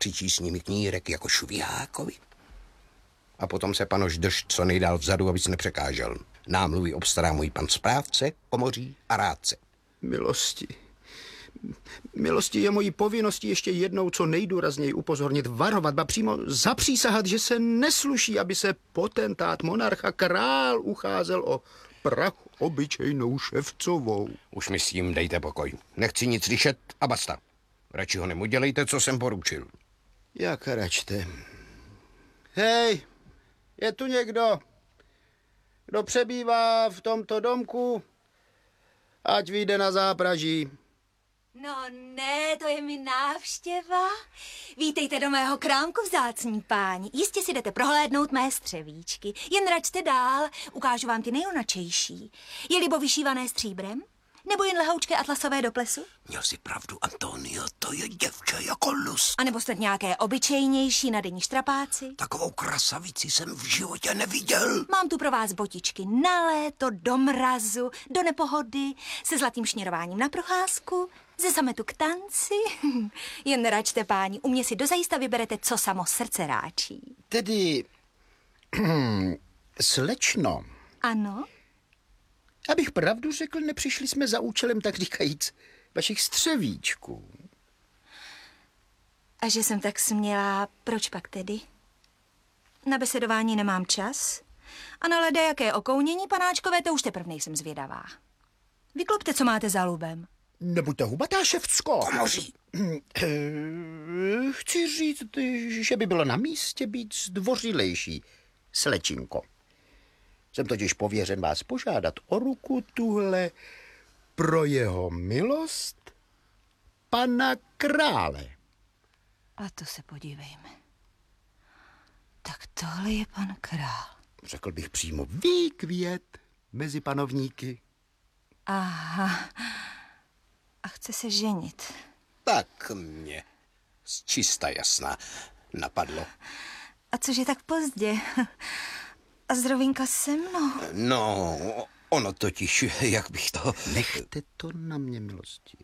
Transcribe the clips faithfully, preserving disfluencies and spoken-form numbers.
zakřičí s nimi knírek jako šuvihákovi. A potom se panoš drž co nejdál vzadu, abys nepřekážel. Námluvy obstará můj pan správce, komoří a rádce. Milosti. Milosti je mojí povinností ještě jednou co nejdůrazněji upozornit, varovat, ba přímo zapřísahat, že se nesluší, aby se potentát, monarcha, král ucházel o prach obyčejnou ševcovou. Už mi s tím dejte pokoj. Nechci nic slyšet a basta. Radši ho nemudělejte, co jsem poručil. Jak račte. Hej, je tu někdo, kdo přebývá v tomto domku, ať vyjde na zápraží. No ne, to je mi návštěva. Vítejte do mého krámku, vzácní páni. Jistě si jdete prohlédnout mé střevíčky. Jen račte dál, ukážu vám ty nejonačejší. Je libo vyšívané stříbrem? Nebo jen lehoučké atlasové do plesu? Měl jsi pravdu, Antonio, to je děvče jako lus. A nebo snad nějaké obyčejnější nadenní štrapáci? Takovou krasavici jsem v životě neviděl. Mám tu pro vás botičky na léto, do mrazu, do nepohody, se zlatým šněrováním na procházku, ze sametu k tanci. Jen račte, páni, u mě si dozajista vyberete, co samo srdce ráčí. Tedy, slečno. Ano? Abych pravdu řekl, nepřišli jsme za účelem, tak říkajíc, vašich střevíčků. A že jsem tak smělá, proč pak tedy? Na besedování nemám čas a na ledajaké okounění, panáčkové, to už teprve nejsem zvědavá. Vyklopte, co máte za lubem. Nebuďte hubatá, ševcko. Komoří. Chci říct, že by bylo na místě být zdvořilejší, slečinko. Jsem totiž pověřen vás požádat o ruku tuhle pro jeho milost pana krále. A to se podívejme. Tak tohle je pan král. Řekl bych přímo výkvět mezi panovníky. Aha. A chce se ženit. Tak mě z čista jasná napadlo. A cože tak pozdě? A zdrovinka se mnou? No, ono totiž, jak bych to... Nechte to na mě, milosti.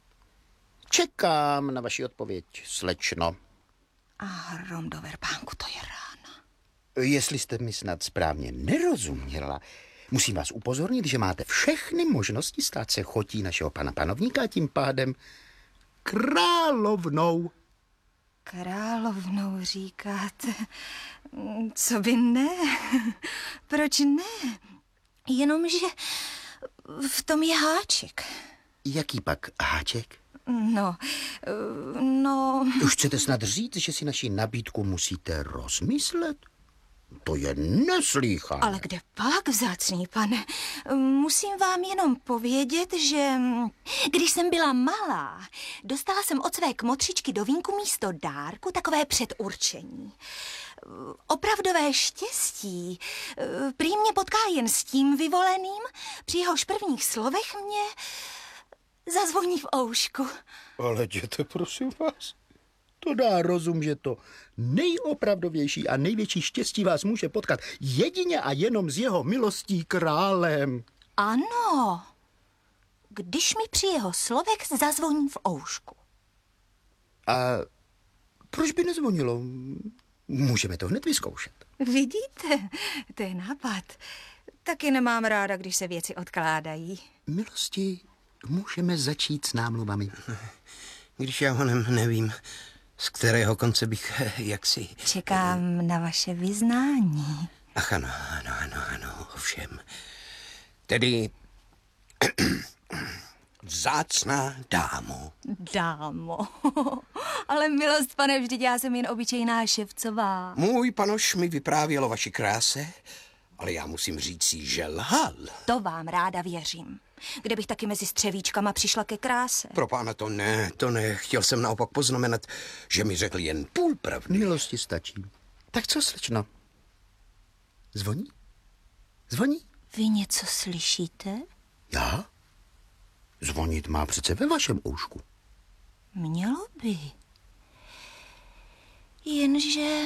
Čekám na vaši odpověď, slečno. A hrom do verbánku, to je rána. Jestli jste mi snad správně nerozuměla, musím vás upozornit, že máte všechny možnosti stát se chotí našeho pana panovníka a tím pádem královnou. Královnou říkáte? Co by ne? Proč ne? Jenomže v tom je háček. Jaký pak háček? No, no... Už chcete snad říct, že si naši nabídku musíte rozmyslet? To je neslýchané. Ale kde pak, vzácný pane? Musím vám jenom povědět, že když jsem byla malá, dostala jsem od své kmotřičky do vínku místo dárku takové předurčení. Opravdové štěstí prý mě potká jen s tím vyvoleným, při jehož prvních slovech mě zazvoní v oušku. Ale jděte, prosím vás. To dá rozum, že to nejopravdovější a největší štěstí vás může potkat jedině a jenom s jeho milostí králem. Ano, když mi při jeho slovech zazvoní v oušku. A proč by nezvonilo? Můžeme to hned vyzkoušet. Vidíte, to je nápad. Taky nemám ráda, když se věci odkládají. Milosti, můžeme začít s námluvami. Když já ho ne- nevím, z kterého konce bych jaksi... Čekám na vaše vyznání. Ach ano, ano, ano, ano, ovšem. Tedy... Vzácná dámo. Dámo. Ale milost, pane, vždyť já jsem jen obyčejná ševcová. Můj panoš mi vyprávěl o vaší kráse, ale já musím říct si, že lhal. To vám ráda věřím. Kde bych taky mezi střevíčkama přišla ke kráse? Pro pána to ne, to ne. Chtěl jsem naopak poznamenat, že mi řekl jen půl pravdy. Milosti stačí. Tak co, slečno? Zvoní? Zvoní? Vy něco slyšíte? Já? Zvonit má přece ve vašem oušku. Mělo by. Jenže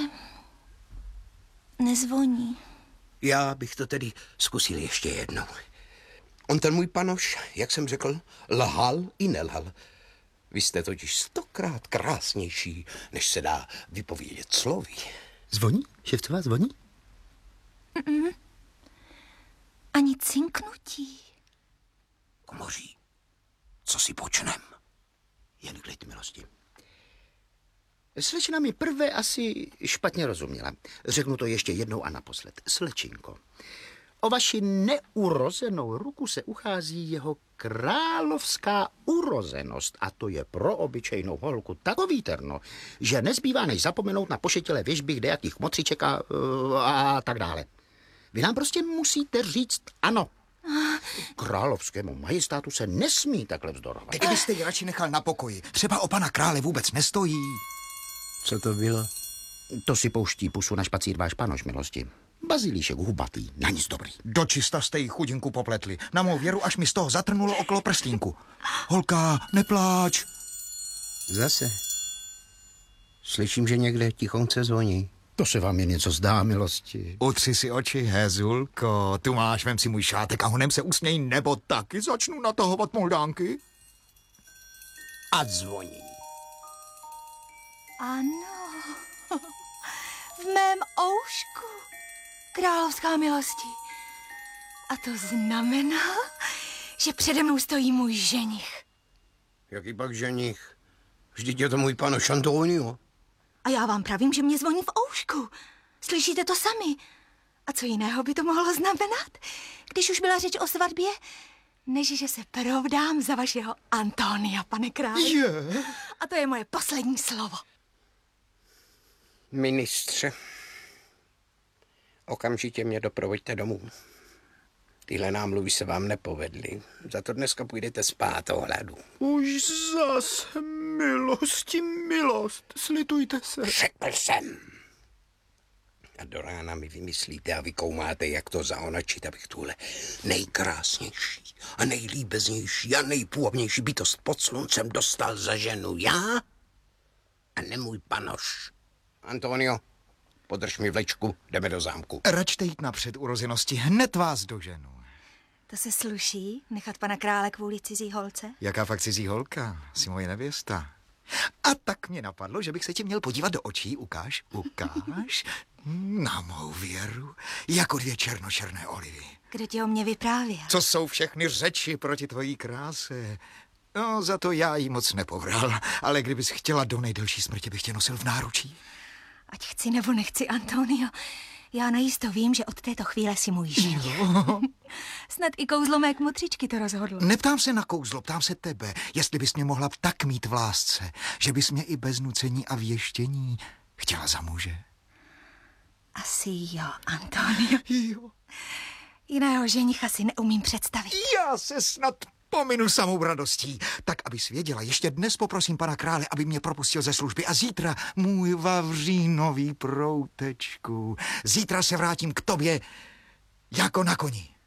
nezvoní. Já bych to tedy zkusil ještě jednou. On ten můj panoš, jak jsem řekl, lhal i nelhal. Vy jste totiž stokrát krásnější, než se dá vypovědět slovy. Zvoní? Ševcová zvoní? Mm-mm. Ani cinknutí. Komoří, co si počnem? Jen klid, milosti. Slečna mi prvé asi špatně rozuměla. Řeknu to ještě jednou a naposled. Slečinko, o vaši neurozenou ruku se uchází jeho královská urozenost a to je pro obyčejnou holku takový terno, že nezbývá než zapomenout na pošetilé věžby kdejakých motřiček a, a tak dále. Vy nám prostě musíte říct ano. Královskému majestátu se nesmí takhle vzdorovat. Teď byste ji radši nechal na pokoji. Třeba o pana krále vůbec nestojí. Co to bylo? To si pouští pusu na špacír váš panoš, milosti. Bazilíšek hubatý, na nic dobrý. Dočista jste jí chudinku popletli. Na mou věru, až mi z toho zatrnulo okolo prstínku. Holka, nepláč. Zase. Slyším, že někde tichonce zvoní. To se vám je něco zdá, milosti. Utři si oči, Hezulko. Tu máš, vem si můj šátek a honem se usměj, nebo taky začnu natahovat moldánky. A zvoní. Ano, v mém oušku, královská milosti. A to znamená, že přede mnou stojí můj ženich. Jaký pak ženich? Vždyť je to můj panoš Antonio. A já vám pravím, že mě zvoní v oušku. Slyšíte to sami? A co jiného by to mohlo znamenat, když už byla řeč o svatbě, než že se provdám za vašeho Antonia, pane králi. Je. A to je moje poslední slovo. Ministře, okamžitě mě doprovoďte domů. Tyhle námluvy se vám nepovedly. Za to dneska půjdete spát o hladu. Už zas, milosti, milost, slitujte se. Řekl jsem. A do rána mi vymyslíte a vykoumáte, jak to zaonačit, abych tuhle nejkrásnější a nejlíbeznější a nejpůvabnější bytost pod sluncem dostal za ženu já a ne můj panoš. Antonio, podrž mi vlečku, jdeme do zámku. Račte jít napřed urozenosti, hned vás doženu. To se sluší, nechat pana krále kvůli cizí holce? Jaká fakt cizí holka, jsi moje nevěsta. A tak mě napadlo, že bych se ti měl podívat do očí, ukáž, ukáž, na mou věru, jako dvě černočerné olivy. Kdo ti o mě vyprávěl? Co jsou všechny řeči proti tvojí kráse? No, za to já jí moc nepovral, ale kdybys chtěla do nejdelší smrti, bych tě nosil v náručí. Ať chci nebo nechci, Antonio, já najisto vím, že od této chvíle si můj ženich. Snad i kouzlo mé kmotřičky to rozhodlo. Neptám se na kouzlo, ptám se tebe, jestli bys mě mohla tak mít v lásce, že bys mě i bez nucení a věštění chtěla za muže. Asi jo, Antonio. Jo. Jiného ženicha si neumím představit. Já se snad pominu samou radostí. Tak, abys věděla, ještě dnes poprosím pana krále, aby mě propustil ze služby a zítra, můj vavřínový proutečku, zítra se vrátím k tobě jako na koni.